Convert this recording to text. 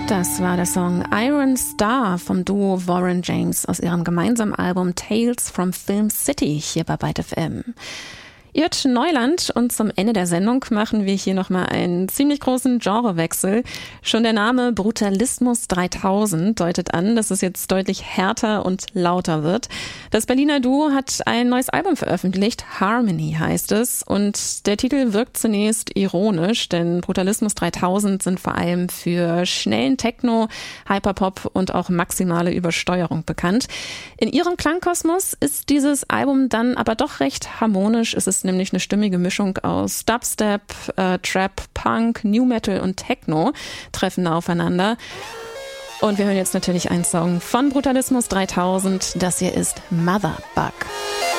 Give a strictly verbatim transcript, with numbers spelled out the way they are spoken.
Das war der Song Iron Star vom Duo Warren James aus ihrem gemeinsamen Album Tales from Film City hier bei Byte F M. Ihr hört Neuland und zum Ende der Sendung machen wir hier nochmal einen ziemlich großen Genrewechsel. Schon der Name Brutalismus dreitausend deutet an, dass es jetzt deutlich härter und lauter wird. Das Berliner Duo hat ein neues Album veröffentlicht, Harmony heißt es, und der Titel wirkt zunächst ironisch, denn Brutalismus dreitausend sind vor allem für schnellen Techno, Hyperpop und auch maximale Übersteuerung bekannt. In ihrem Klangkosmos ist dieses Album dann aber doch recht harmonisch. Es ist nämlich eine stimmige Mischung aus Dubstep, äh, Trap, Punk, New Metal und Techno treffen da aufeinander. Und wir hören jetzt natürlich einen Song von Brutalismus dreitausend. Das hier ist Mother Bug.